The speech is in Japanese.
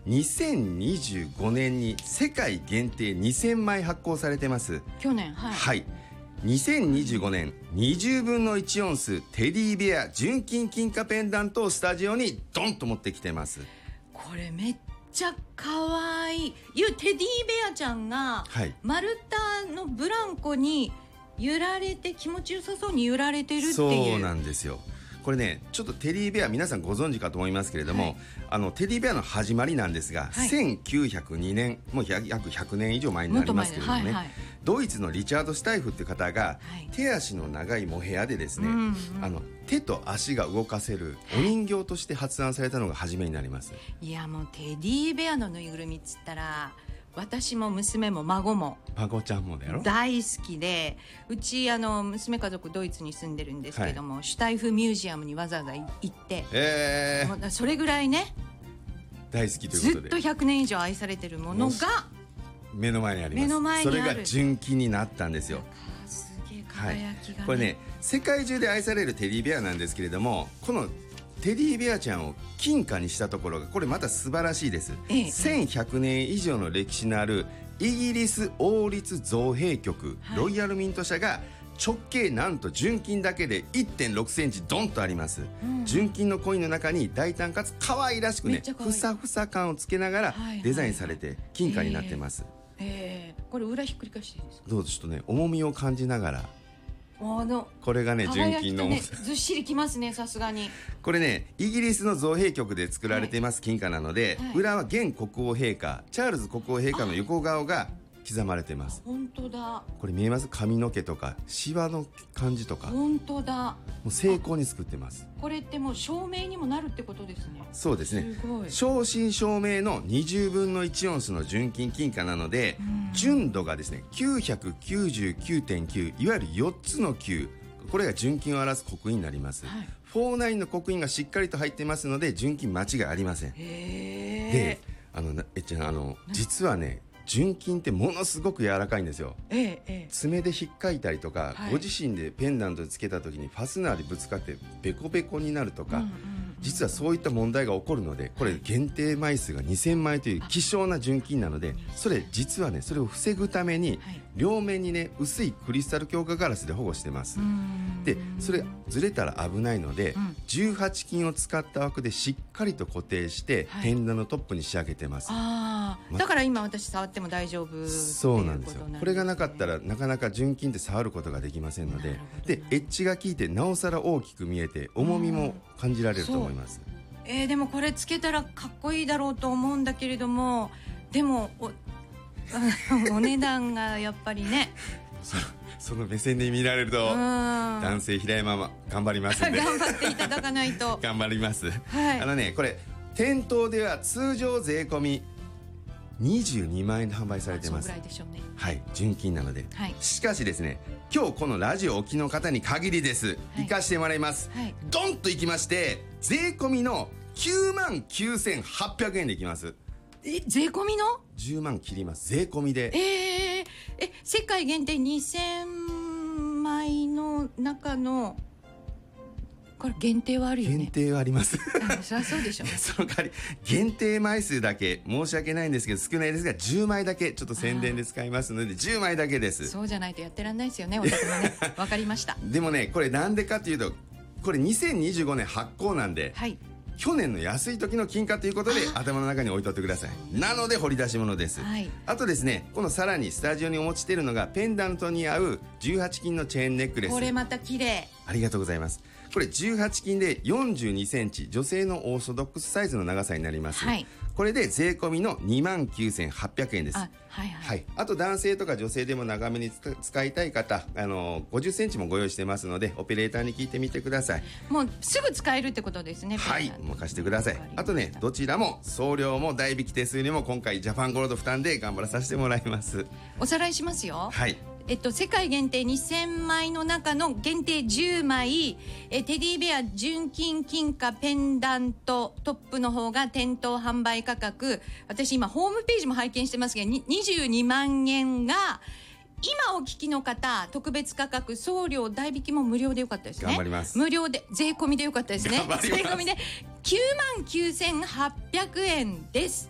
2025年に世界限定2000枚発行されてます。 去年、はい、 はい、2025年20分の1オンステディベア純金金貨ペンダントをスタジオにドンと持ってきてます。 これめっちゃかわいい。テディベアちゃんが丸太のブランコに揺られて気持ちよさそうに揺られてるっていう。 そうなんですよ。これね、ちょっとテディベア皆さんご存知かと思いますけれども、はい、テディベアの始まりなんですが、はい、1902年もう約100年以上前になりますけれどもね、はいはい、ドイツのリチャード・スタイフっていう方が、はい、手足の長いモヘアでですね、手と足が動かせるお人形として発案されたのが初めになります。 いやもうテディベアのぬいぐるみっつったら私も娘も孫ちゃんもだよ大好きで、うち娘家族ドイツに住んでるんですけども、はい、シュタイフミュージアムにわざわざ行って、それぐらいね大好きということでずっと100年以上愛されてるものが目の前にあります。それが純金になったんですよ。 すげえ輝きが、ね、 これね、世界中で愛されるテディベアなんですけれども、このテディベアちゃんを金貨にしたところがこれまた素晴らしいです。1100年以上の歴史のあるイギリス王立造幣局、はい、ロイヤルミント社が直径なんと純金だけで 1.6 センチドンとあります、純金のコインの中に大胆かつ可愛らしくね、ふさふさ感をつけながらデザインされて金貨になってます。 これ裏ひっくり返していいですか。 どうぞ。ちょっとね、重みを感じながら。これがね、純金の、 ずっしりきますね、さすがに。 これね、イギリスの造幣局で作られています金貨なので、はい、裏は現国王陛下チャールズ国王陛下の横顔が刻まれてます。 本当だ。 これ見えます？髪の毛とかシワの感じとか。 本当だ。 もう精巧に作ってます。 これってもう証明にもなるってことですね。 そうですね。 すごい。 正真正銘の20分の1オンスの純金金貨なので、純度がですね 999.9、 いわゆる4つの9、これが純金を表す刻印になります、はい、49の刻印がしっかりと入ってますので純金間違いありません。で、実はね、純金ってものすごく柔らかいんですよ、爪で引っかいたりとか、はい、ご自身でペンダントでつけた時にファスナーでぶつかってベコベコになるとか、実はそういった問題が起こるので、これ限定枚数が2000枚という希少な純金なので、それ実はね、それを防ぐために両面にね、薄いクリスタル強化ガラスで保護してます。で、それずれたら危ないので、18金を使った枠でしっかりと固定してペンダントのトップに仕上げてます。 だから今私触っても大丈夫。 そうなんですよ。これがなかったらなかなか純金って触ることができませんので、でエッジが効いてなおさら大きく見えて重みも感じられると思います。 でもこれつけたらかっこいいだろうと思うんだけれども、でも お値段がやっぱりねその目線で見られると男性平山マ頑張りますんで頑張っていただかないと頑張ります、 はい、 これ店頭では通常税込み22万円で販売されています。 そうぐらいでしょうね。 はい、純金なので、 はい、 しかしですね、今日このラジオお聞きの方に限りです、行かしてもらいます、ドンと行きまして、税込みの99,800円でいきます。 税込みの 10万切ります。税込みで。 世界限定2000枚の中のこれ限定はあるよね。 限定はありますそりゃそうでしょその代わり限定枚数だけ申し訳ないんですけど、少ないですが10枚だけちょっと宣伝で使いますので10枚だけです。 そうじゃないとやってらんないですよね、お宅もねわかりました。 でもね、これなんでかというと、これ2025年発行なんで、 はい、 去年の安い時の金貨ということで頭の中に置いとってください。なので掘り出し物です、はい、あとですね、このさらにスタジオにお持ちしているのがペンダントに合う18金のチェーンネックレス。 これまた綺麗。 ありがとうございます。これ18金で42センチ、女性のオーソドックスサイズの長さになります、はい、これで税込みの29,800円です。あと男性とか女性でも長めに使いたい方、50センチもご用意してますので、オペレーターに聞いてみてください。 もうすぐ使えるってことですね。 はい、任せてください。あとね、どちらも送料も代引き手数料も今回ジャパンゴールド負担で頑張らさせてもらいます。 おさらいしますよ。 はい、 世界限定2000枚の中の限定10枚、テディベア純金金貨ペンダントトップの方が店頭販売価格、私今ホームページも拝見してますが22万円が、今お聞きの方特別価格、送料代引きも無料でよかったですね。 頑張ります。 無料で税込みでよかったですね。 税込みで99,800円です。